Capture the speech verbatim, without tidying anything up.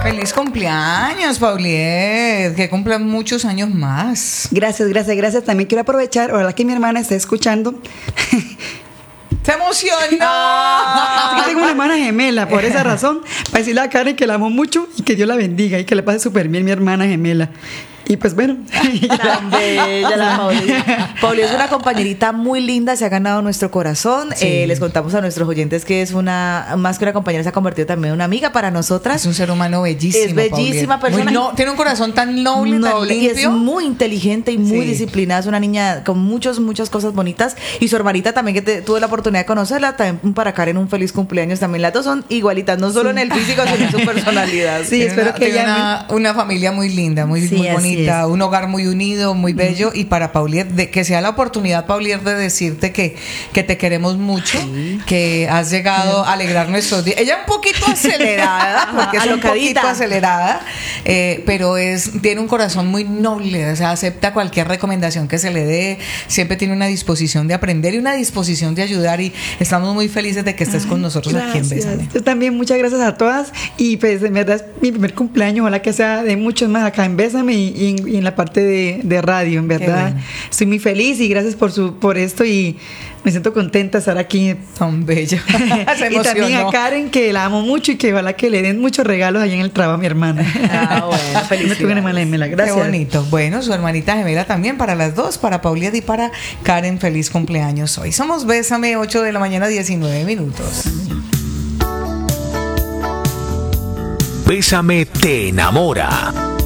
Feliz cumpleaños, Pauliet. Que cumplan muchos años más. Gracias, gracias, gracias. También quiero aprovechar, ojalá que mi hermana esté escuchando. ¡Se emocionó! Yo tengo una hermana gemela, por esa razón, para decirle a Karen que la amo mucho y que Dios la bendiga y que le pase súper bien mi hermana gemela. Y pues bueno. Tan bella la Pauli. Pauli es una compañerita muy linda, se ha ganado nuestro corazón. Sí. Eh, les contamos a nuestros oyentes que es una, más que una compañera, se ha convertido también en una amiga para nosotras. Es un ser humano bellísimo. Es bellísima Pauliet. persona. No, tiene un corazón tan noble, noble, tan limpio. Y es muy inteligente y muy sí. disciplinada. Es una niña con muchas, muchas cosas bonitas. Y su hermanita también, que te, tuve la oportunidad de conocerla, también para Karen un feliz cumpleaños. También las dos son igualitas, no solo sí. en el físico, sino en su personalidad. Sí, espero una, que ella una, me... una familia muy linda, muy, sí, muy bonita, un hogar muy unido, muy bello. Y para Pauliet, de, que sea la oportunidad, Pauliet, de decirte que, que te queremos mucho, sí. que has llegado a alegrar nuestros días. Ella un poquito acelerada, porque es un poquito acelerada, eh, pero es tiene un corazón muy noble, o sea, acepta cualquier recomendación que se le dé, siempre tiene una disposición de aprender y una disposición de ayudar, y estamos muy felices de que estés Ay, con nosotros gracias. Aquí en Bésame. Yo también, muchas gracias a todas, y pues en verdad es mi primer cumpleaños, ojalá que sea de muchos más acá en Bésame y, y, y en la parte de, de radio, en verdad. Bueno. Estoy muy feliz y gracias por su por esto, y me siento contenta de estar aquí. Tan bello. Y también a Karen, que la amo mucho y que ojalá que le den muchos regalos allá en el trabajo a mi hermana. Ah, bueno, feliz. Una hermana gemela, gracias. Qué bonito. Bueno, su hermanita gemela también, para las dos, para Pauliet y para Karen, feliz cumpleaños hoy. Somos Bésame, ocho de la mañana, diecinueve minutos. Bésame te enamora.